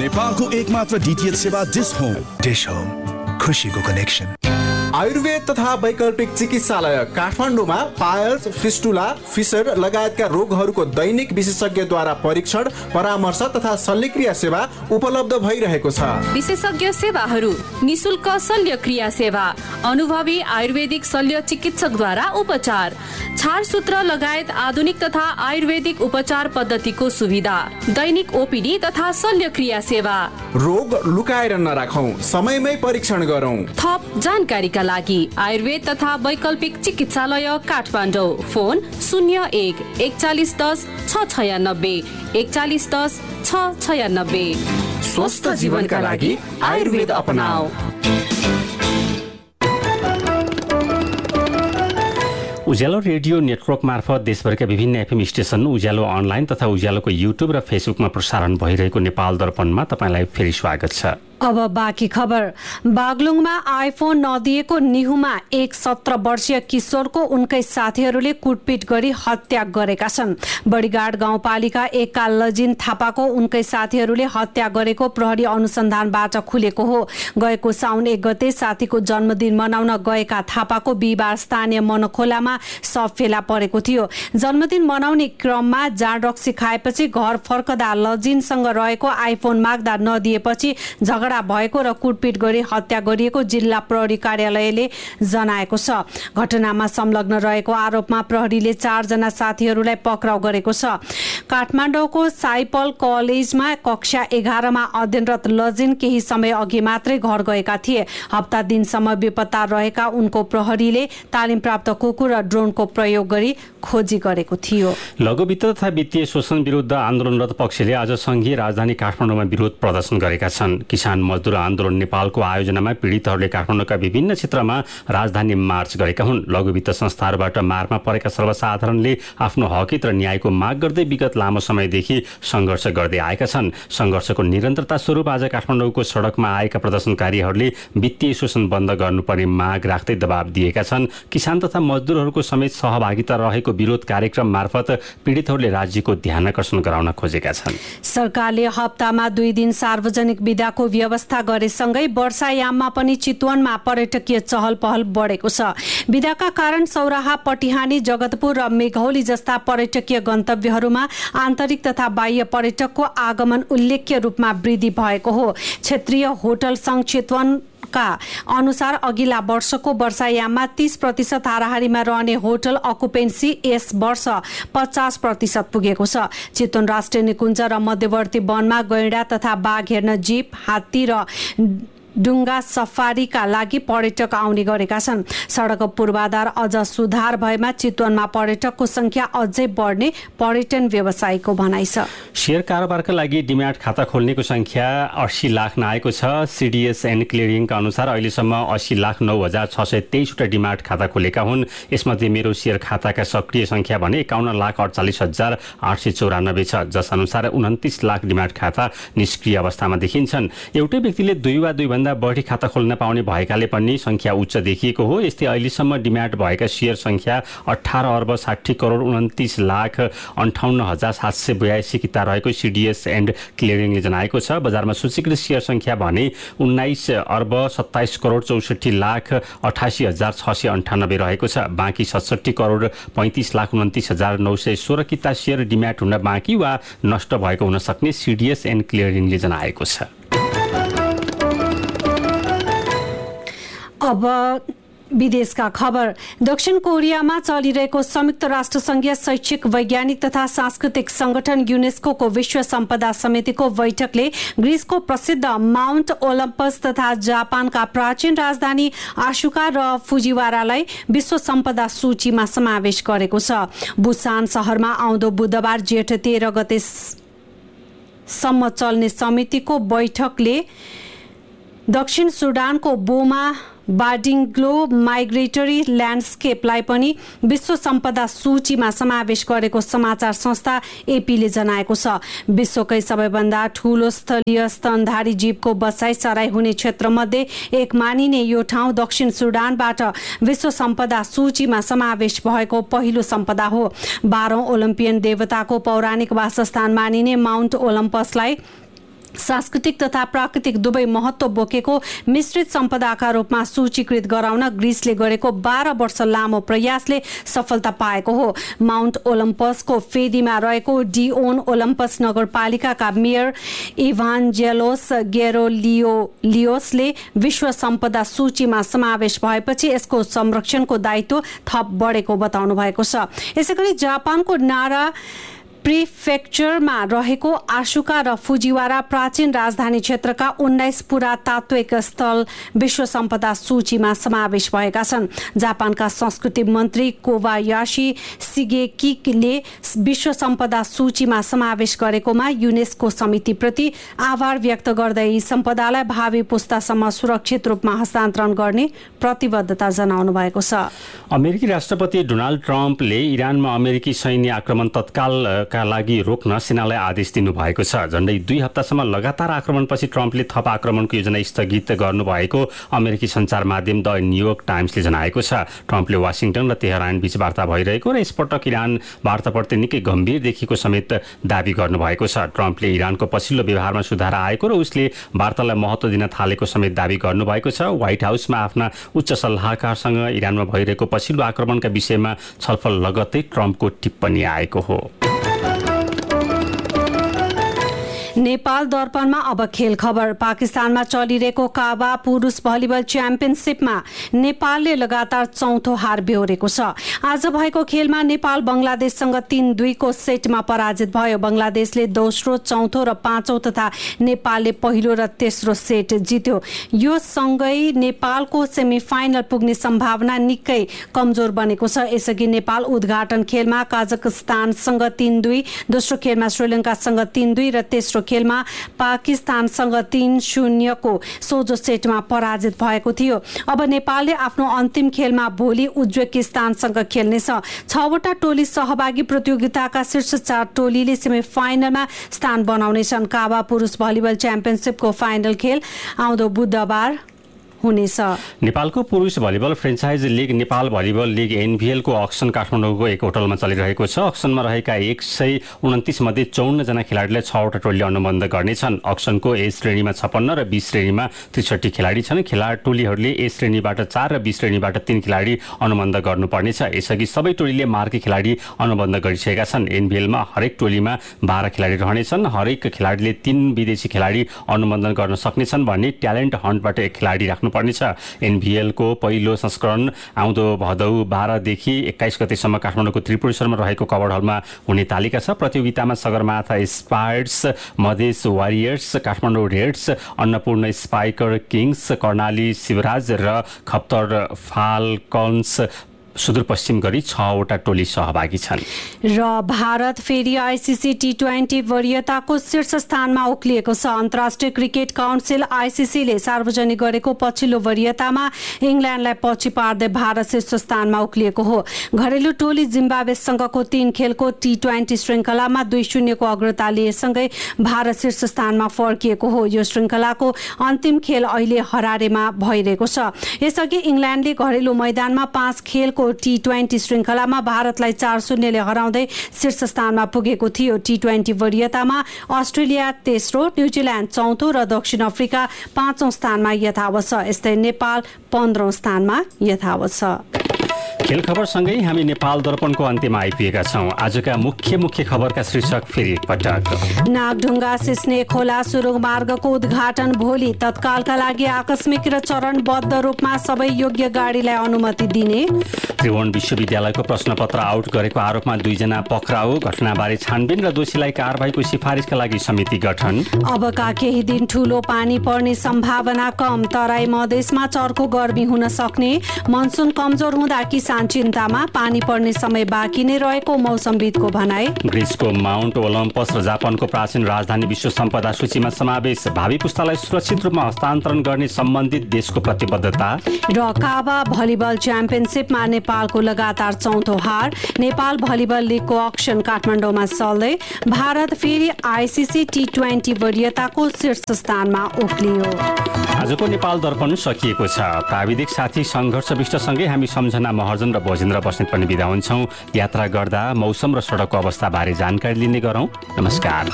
नेपालको एकमात्र डीटीएच सेवा डिश होम। डिश होम, खुशीको कनेक्सन। आयुर्वेद तथा वैकल्पिक चिकित्सालय काठमाडौँमा पायल्स, फिस्टुला, फिसर लगायतका रोगहरूको दैनिक विशेषज्ञद्वारा परीक्षण, परामर्श तथा शल्यक्रिया सेवा उपलब्ध भइरहेको छ। विशेषज्ञ सेवाहरू: निशुल्क शल्यक्रिया सेवा, अनुभवी आयुर्वेदिक शल्य चिकित्सकद्वारा उपचार, छारसूत्र लगायत आधुनिक तथा आयुर्वेदिक उपचार पद्धतिको सुविधा, दैनिक ओपीडी तथा शल्यक्रिया सेवा। रोग लुकाएर नराखौं, समयमै परीक्षण गरौं। थप जानकारीका लागि आयुर्वेद तथा वैकल्पिक चिकित्सालय काठमाडौँ। फोन 01 4110 696 4110 696। स्वस्थ जीवनका लागि आयुर्वेद अपनाऊ। उज्यालो रेडियो नेटवर्क मार्फत देशभरका विभिन्न एफएम स्टेशन, उज्यालो अनलाइन तथा उज्यालोको युट्युब र फेसबुकमा प्रसारण भइरहेको नेपाल दर्पणमा तपाईलाई फेरि स्वागत छ। अब बाँकी खबर। बागलुङमा आइफोन नदिएको निहुमा एक 17 वर्षीय किशोरको उनकै साथीहरूले कुटपिट गरी हत्या गरेका छन्। बडीगाड गाउँपालिका 1 का लजिन थापाको उनकै साथीहरूले हत्या गरेको प्रहरी अनुसन्धानबाट खुलेको हो। गएको साउन 1 गते साथीको जन्मदिन मनाउन गएका थापाको बिहिबार स्थानीय मनखोलामा शव फेला परेको थियो। जन्मदिन मनाउने क्रममा जाँड रक्सी खाएपछि घर फर्कदा लजिनसँग रहेको आइफोन माग्दा नदिएपछि झगडा भएको र कुटपिट गरी हत्या गरिएको जिल्ला प्रहरी कार्यालयले जनाएको छ। घटनामा संलग्न रहेको आरोपमा प्रहरीले 4 जना साथीहरूलाई पक्राउ गरेको छ। काठमाडौँको साइपल कलेजमा कक्षा 11 मा अध्ययनरत लजिन केही समय अघि मात्रै घर गएका थिए। हप्ता दिनसम्म बेपत्ता रहेका उनको प्रहरीले तालिम प्राप्त कुकुर र ड्रोनको प्रयोग गरी खोजी गरेको थियो। लघुवित्त तथा वित्तीय शोषण विरुद्ध आन्दोलनरत पक्षले आज संघीय राजधानी काठमाडौँमा विरोध प्रदर्शन गरेका छन्। किसान मजदुर आन्दोलन नेपालको आयोजनामा पीडितहरूले काठमाडौँका विभिन्न क्षेत्रमा राजधानी मार्च गरेका हुन्। लघुवित्त संस्थाहरूबाट मारमा परेका सर्वसाधारणले आफ्नो हकित र न्यायको माग गर्दै विगत लामो समयदेखि सङ्घर्ष गर्दै आएका छन्। सङ्घर्षको निरन्तरता स्वरूप आज काठमाडौँको सडकमा आएका प्रदर्शनकारीहरूले वित्तीय शोषण बन्द गर्नुपर्ने माग राख्दै दबाब दिएका छन्। किसान तथा मजदुरहरूको समेत सहभागिता रहेको विरोध कार्यक्रम मार्फत पीडितहरूले राज्यको ध्यान आकर्षण गराउन खोजेका छन्। सरकारले हप्तामा 2 दिन सार्वजनिक बिदाको व्यवस्था गरेसँगै वर्षायाममा पनि चितवनमा पर्यटकीय चहल पहल बढेको छ। बिदाका कारण सौराहा, पटिहानी, जगतपुर र मेघौली जस्ता पर्यटकीय गन्तव्यहरूमा आन्तरिक तथा बाह्य पर्यटकको आगमन उल्लेख्य रूपमा वृद्धि भएको हो। क्षेत्रीय होटल संघ चितवन का अनुसार अघिल्ला वर्षको वर्षायाममा 30% हाराहारीमा रहने होटल अकुपेन्सी यस वर्ष 50% पुगेको छ। चितवन राष्ट्रिय निकुञ्ज र मध्यवर्ती वनमा गैंडा तथा बाघ हेर्न जीप, हात्ती र डुङ्गा सफारीका लागि पर्यटक आउने गरेका छन्। सडक पूर्वाधार अझ सुधार भएमा चितवनमा पर्यटकको संख्या अझै बढ्ने पर्यटन व्यवसायीको भनाइ छ। शेयर कारोबारका लागि डिम्याट खाता खोल्नेको संख्या 80 लाख नआएको छ। सीडीएस एन्ड क्लियरिङका अनुसार अहिलेसम्म 80,09,623 वटा डिम्याट खाता खोलेका हुन्। यसमध्ये मेरो शेयर खाताका सक्रिय संख्या भने 51,48,894 छ, जस अनुसार 29 लाख डिम्याट खाता निष्क्रिय अवस्थामा देखिन्छन्। एउटै व्यक्तिले 2 वा 2 भन्दा बढी खाता खोल्न पाउने भएकाले पनि संख्या उच्च देखिएको हो। यस्तै अहिलेसम्म डिम्याट भएका शेयर संख्या 18 अर्ब 60 करोड 29 लाख 58,782 किता रहेको सीडीएस एन्ड क्लियरिङले जनाएको छ। बजारमा सूचीकृत शेयर संख्या भने 19 अर्ब 27 करोड 64 लाख 88,698 रहेको छ। बाँकी 67 करोड 35 लाख 29,916 किता शेयर डिम्याट हुन बाँकी वा नष्ट भएको हुन सक्ने सीडीएस एन्ड क्लियरिङले जनाएको छ। अब विदेशका खबर। दक्षिण कोरियामा चलिरहेको संयुक्त राष्ट्रसङ्घीय शैक्षिक, वैज्ञानिक तथा सांस्कृतिक संगठन युनेस्को विश्व सम्पदा समितिको बैठकले ग्रिसको प्रसिद्ध माउन्ट ओलम्पस तथा जापानका प्राचीन राजधानी आशुका र फुजिवारालाई विश्व सम्पदा सूचीमा समावेश गरेको छ। बुसान शहरमा आउँदो बुधबार जेठ 13 गते सम्म चल्ने समितिको बैठकले दक्षिण सुडानको बोमा बाडिङ्ग्लो माइग्रेटरी ल्यान्डस्केपलाई पनि विश्व सम्पदा सूचीमा समावेश गरेको समाचार संस्था एपीले जनाएको छ। विश्वकै सबैभन्दा ठूलो स्थलीय स्तनधारी जीवको बसाई सराई हुने क्षेत्रमध्ये एक मानिने यो ठाउँ दक्षिण सुडानबाट विश्व सम्पदा सूचीमा समावेश भएको पहिलो सम्पदा हो। 12औं ओलम्पियन देवताको पौराणिक वासस्थान मानिने माउन्ट ओलम्पसलाई सांस्कृतिक तथा प्राकृतिक दुवै महत्त्व बोकेको मिश्रित सम्पदाका रूपमा सूचीकृत गराउन ग्रिसले गरेको 12 वर्ष लामो प्रयासले सफलता पाएको हो। माउन्ट ओलम्पसको फेदीमा रहेको डिओन ओलम्पस नगरपालिकाका मेयर इभान्जेलोस गेरोलियोसले विश्व सम्पदा सूचीमा समावेश भएपछि यसको संरक्षणको दायित्व थप बढेको बताउनु भएको छ। यसैगरी जापानको नारा प्रिफेक्चरमा रहेको आशुका र फुजिवारा प्राचीन राजधानी क्षेत्रका 19 पुरातात्विक स्थल विश्व सम्पदा सूचीमा समावेश भएका छन्। जापानका संस्कृति मन्त्री कोबायाशी सिगेकिले विश्व सम्पदा सूचीमा समावेश गरेकोमा युनेस्को समितिप्रति आभार व्यक्त गर्दै यी सम्पदालाई भावी पुस्तासम्म सुरक्षित रूपमा हस्तान्तरण गर्ने प्रतिबद्धता जनाउनु भएको छ। अमेरिकी राष्ट्रपति डोनाल्ड ट्रम्पले इरानमा अमेरिकी सैन्य आक्रमण तत्काल का लागि रोक्न सेनालाई आदेश दिनुभएको छ। झण्डै 2 हप्तासम्म लगातार आक्रमणपछि ट्रम्पले थप आक्रमणको योजना स्थगित गर्नुभएको अमेरिकी सञ्चार माध्यम द न्युयोर्क टाइम्सले जनाएको छ। ट्रम्पले वाशिङटन र तेहरान बीच वार्ता भइरहेको र यसपटक इरान वार्ताप्रति निकै गम्भीर देखिएको समेत दावी गर्नुभएको छ। ट्रम्पले इरानको पछिल्लो व्यवहारमा सुधार आएको र उसले वार्तालाई महत्त्व दिन थालेको समेत दावी गर्नुभएको छ। व्हाइट हाउसमा आफ्ना उच्च सल्लाहकारसँग इरानमा भइरहेको पछिल्लो आक्रमणका विषयमा छलफल लगत्तै ट्रम्पको टिप्पणी आएको हो। नेपाल दर्पणमा अब खेल खबर। पाकिस्तानमा चलिरहेको काबा पुरुष भलिबल च्याम्पियनसिपमा नेपालले लगातार चौथो हार बेहोरेको छ। आज भएको खेलमा नेपाल बंगलादेशसँग 3-2 को सेटमा पराजित भयो। बंगलादेशले दोस्रो, चौथो र पाँचौं तथा नेपालले पहिलो र तेस्रो सेट जित्यो। यो सँगै नेपालको सेमिफाइनल पुग्ने सम्भावना निकै कमजोर बनेको छ। यसअघि नेपाल उद्घाटन खेलमा कजाकिस्तानसँग 3-2, दोस्रो खेलमा श्रीलङ्कासँग 3-2 र तेस्रो खेलमा पाकिस्तानसँग 3-0 को सोझो सेटमा पराजित भएको थियो। अब नेपालले आफ्नो अन्तिम खेलमा भोलि उज्बेकिस्तानसँग खेल्नेछ। 6 वटा टोली सहभागी प्रतियोगिताका शीर्ष 4 टोलीले सेमिफाइनलमा स्थान बनाउनेछन्। काबा पुरुष भलिबल च्याम्पियनसिपको फाइनल खेल आउँदो बुधबार हुनेछ। नेपालको पुरुष volleyball franchise league Nepal volleyball league NVL को अक्सन काठमाडौँको एक होटलमा चलिरहेको छ। अक्सनमा रहेका 129 मध्ये 54 जना खेलाडीलाई 6 वटा टोलीले अनुबन्ध गर्नेछन्। अक्सनको ए श्रेणीमा 56 र बी श्रेणीमा 63 खेलाडी छन्। टोलीहरूले ए श्रेणीबाट 4 र बी श्रेणीबाट 3 खेलाडी अनुबन्ध गर्नुपर्नेछ। यसअघि सबै टोलीले मार्की खेलाडी अनुबन्ध गरिसकेका छन्। एनभीएलमा हरेक टोलीमा 12 खेलाडी रहनेछन्। हरेक खेलाडीले 3 विदेशी खेलाडी अनुबन्धन गर्न सक्नेछन् भन्ने ट्यालेन्ट हन्टबाट एक खेलाडी राख्नु पर्नेछ। एनभीएल को पहिलो संस्करण आउँदो भदौ 12 देखि 21 गतेसम्म काठमाडौँको त्रिपुरेश्वरमा रहेको कवर्ड हलमा हुने तालिका छ। प्रतियोगितामा Sagarmatha spires, Madhes warriors, Kathmandu Reds, Annapurna spiker Kings, Karnali Shivraj र खप्तर फाल्कन्स सुदूरपश्चिम गरी 6 वटा टोली सहभागी छन्। र भारत फेरि आईसीसी टी20 वरियताको शीर्ष स्थानमा उक्लिएको छ। अन्तर्राष्ट्रिय क्रिकेट काउन्सिल आईसीसीले सार्वजनिक गरेको पछिल्लो वरियतामा इङ्ल्यान्डलाई पछि पार्दै भारत शीर्ष स्थानमा उक्लिएको हो। घरेलु टोली जिम्बाब्वेसँगको 3 खेलको टी20 श्रृङ्खलामा 2-0 को अग्रता लिएसँगै भारत शीर्ष स्थानमा फर्किएको हो। यो श्रृङ्खलाको अन्तिम खेल अहिले हरारेमा भइरहेको छ। यसअघि इङ्ल्यान्डले घरेलु मैदानमा 5 खेलको टी20 श्रृङ्खलामा भारतलाई 4-0 ले हराउँदै शीर्ष स्थानमा पुगेको थियो। टी20 वरियतामा अस्ट्रेलिया तेस्रो, न्युजिल्यान्ड चौथो र दक्षिण अफ्रिका 5औं स्थानमा यथावत छ। यस्तै नेपाल 15औं स्थानमा यथावत छ। खेल खबरसँगै हामी नेपाल दर्पणको अन्त्यमा आइपुगेका छौं। आजका मुख्य खबरका शीर्षक फेरि एकपटक। नागढुङ्गा सिस्ने खोला सुरुङ मार्गको उद्घाटन भोलि। तत्कालका लागि आकस्मिक र चरणबद्ध रूपमा सबै योग्य गाडीलाई अनुमति दिने। त्रिभुवन विश्वविद्यालयको प्रश्नपत्र आउट गरेको आरोपमा 2 जना पक्राउ। घटनाबारे छानबिन र दोषीलाई कारबाहीको सिफारिसका लागि समिति गठन। अबका केही दिन ठूलो पानी पर्ने सम्भावना कम। तराई मधेसमा चर्को गर्मी हुन सक्ने। मनसुन कमजोर हुँदा किसान चिन्तामा। पानी पर्ने समय बाँकी नै रहेको मौसमविदको भनाई। ग्रिसको माउन्ट ओलम्पस र जापानको प्राचीन राजधानी विश्व सम्पदा सूचीमा समावेश। भावी पुस्तालाई सुरक्षित रूपमा हस्तान्तरण गर्ने सम्बन्धित देशको प्रतिबद्धता। र काबा भलिबल च्याम्पियनसिपमा नेपालको लगातार चौथो हार। नेपाल भलिबल लिगको अक्सन काठमाडौँमा चल्दै। भारत फेरि आईसीसी टी20 वरियताको शीर्ष स्थानमा उक्लियो। आजको नेपाल दर्पण सकिएको छ। प्राविधिक साथी सङ्घर्ष विष्टसँगै हामी सम्झना महर्जन र भोजेन्द्र बस्नेत पनि बिदा हुन्छौँ। यात्रा गर्दा मौसम र सडकको अवस्थाबारे जानकारी लिने गरौँ। नमस्कार।